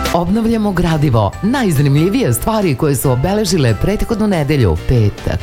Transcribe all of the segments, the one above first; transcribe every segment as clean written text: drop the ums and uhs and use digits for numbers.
Obnavljamo gradivo, najzanimljivije stvari koje su obeležile prethodnu nedelju, petak.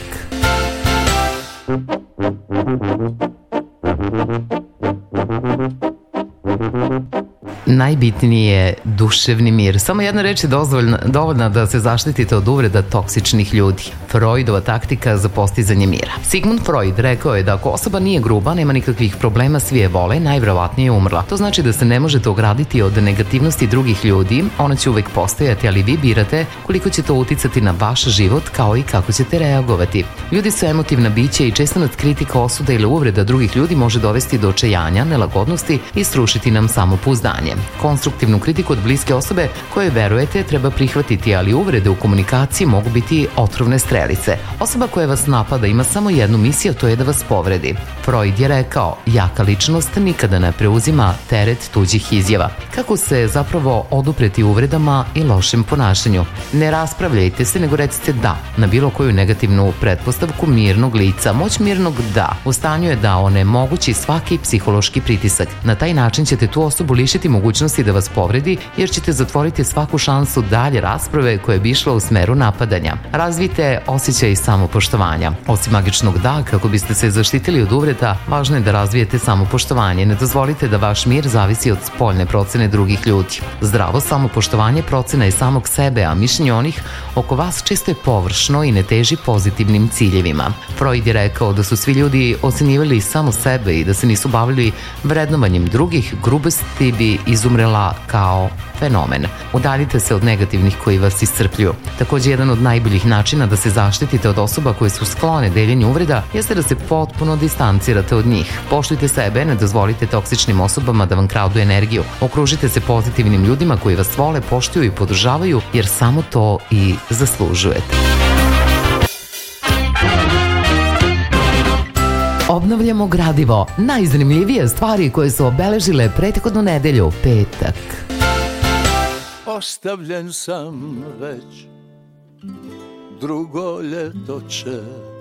Najbitniji je duševni mir. Samo jedna reč je dovoljna da se zaštitite od uvreda toksičnih ljudi. Freudova taktika za postizanje mira. Sigmund Freud rekao je da ako osoba nije gruba, nema nikakvih problema, svi je vole, najverovatnije je umrla. To znači da se ne možete ograditi od negativnosti drugih ljudi, ona će uvek postojati, ali vi birate koliko će to uticati na vaš život, kao i kako ćete reagovati. Ljudi su emotivna bića i često nas kritika, osuda ili uvreda drugih ljudi može dovesti do očajanja, nelagodnosti i srušiti nam samopouzdanje. Konstruktivnu kritiku od bliske osobe kojoj verujete treba prihvatiti, ali uvrede u komunikaciji mogu biti otrovne strelice. Osoba koja vas napada ima samo jednu misiju, to je da vas povredi. Freud je rekao, jaka ličnost nikada ne preuzima teret tuđih izjava. Kako se zapravo odupreti uvredama i lošem ponašanju? Ne raspravljajte se, nego recite da na bilo koju negativnu pretpostavku mirnog lica. Moć mirnog da u stanju je da onemogući svaki psihološki pritisak. Na taj način ćete tu osobu lišiti mogućnosti da vas povredi, jer ćete zatvoriti svaku šansu dalje rasprave koja bi išla u smeru napadanja. Razvijte osjećaj samopoštovanja. Osim magičnog da, kako biste se zaštitili od uvreda, važno je da razvijete samopoštovanje. Ne dozvolite da vaš mir zavisi od spoljne procene drugih ljudi. Zdravo samopoštovanje procena je samog sebe, a mišljenje onih oko vas često je površno i ne teži pozitivnim ciljevima. Freud je rekao da su svi ljudi ocenjivali samo sebe i da se nisu bavili vrednovanjem drugih, grubosti bi izumrela kao fenomen. Udaljite se od negativnih koji vas iscrpljuju. Također, jedan od najboljih načina da se zaštitite od osoba koje su sklone deljenju uvreda jeste da se potpuno distancirate od njih. Poštujte sebe, ne dozvolite toksičnim osobama da vam kradu energiju. Okružite se pozitivnim ljudima koji vas vole, poštuju i podržavaju, jer samo to i zaslužujete. Obnavljamo gradivo, najzanimljivije stvari koje su obeležile prethodnu nedelju, petak. Ostavljen sam već, drugo ljeto će